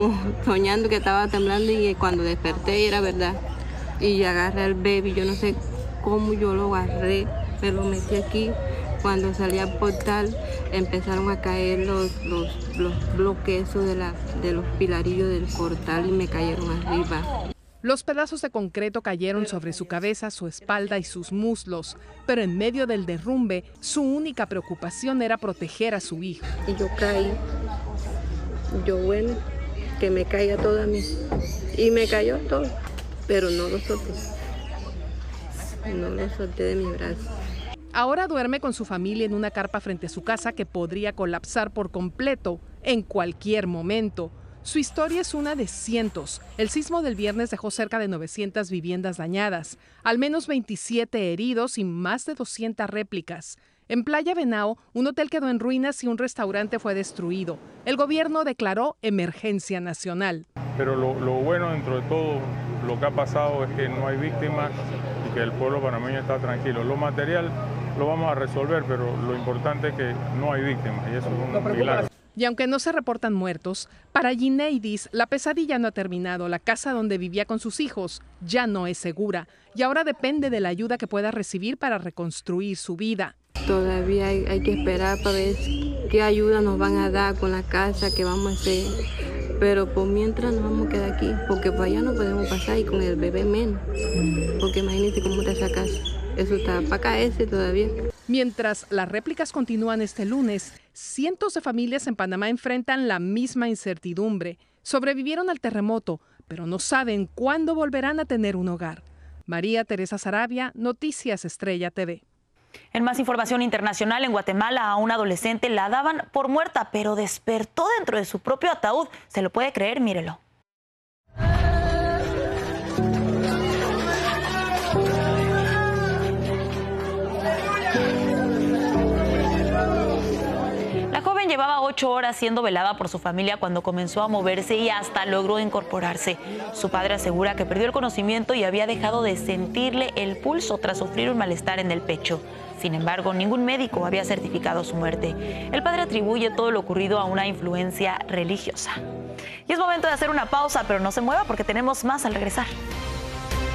Soñando que estaba temblando y cuando desperté era verdad. Y agarré al baby, yo no sé cómo yo lo agarré, me lo metí aquí. Cuando salí al portal empezaron a caer los bloques esos de los pilarillos del portal y me cayeron arriba. Los pedazos de concreto cayeron sobre su cabeza, su espalda y sus muslos, pero en medio del derrumbe, su única preocupación era proteger a su hijo. Y yo caí, bueno, que me caiga todo a mí. Y me cayó todo, pero no lo solté. No lo solté de mi brazo. Ahora duerme con su familia en una carpa frente a su casa que podría colapsar por completo en cualquier momento. Su historia es una de cientos. El sismo del viernes dejó cerca de 900 viviendas dañadas, al menos 27 heridos y más de 200 réplicas. En Playa Venao, un hotel quedó en ruinas y un restaurante fue destruido. El gobierno declaró emergencia nacional. Pero lo bueno dentro de todo lo que ha pasado es que no hay víctimas y que el pueblo panameño está tranquilo. Lo material lo vamos a resolver, pero lo importante es que no hay víctimas y eso es un milagro. Y aunque no se reportan muertos, para Gineidis la pesadilla no ha terminado. La casa donde vivía con sus hijos ya no es segura y ahora depende de la ayuda que pueda recibir para reconstruir su vida. Todavía hay que esperar para ver qué ayuda nos van a dar con la casa que vamos a hacer. Pero por mientras nos vamos a quedar aquí, porque para allá no podemos pasar y con el bebé menos. Porque imagínate cómo está esa casa. Eso está para caerse todavía. Mientras las réplicas continúan este lunes, cientos de familias en Panamá enfrentan la misma incertidumbre. Sobrevivieron al terremoto, pero no saben cuándo volverán a tener un hogar. María Teresa Sarabia, Noticias Estrella TV. En más información internacional, en Guatemala a una adolescente la daban por muerta, pero despertó dentro de su propio ataúd. ¿Se lo puede creer? Mírelo. La joven llevaba 8 horas siendo velada por su familia cuando comenzó a moverse y hasta logró incorporarse. Su padre asegura que perdió el conocimiento y había dejado de sentirle el pulso tras sufrir un malestar en el pecho. Sin embargo, ningún médico había certificado su muerte. El padre atribuye todo lo ocurrido a una influencia religiosa. Y es momento de hacer una pausa, pero no se mueva porque tenemos más al regresar.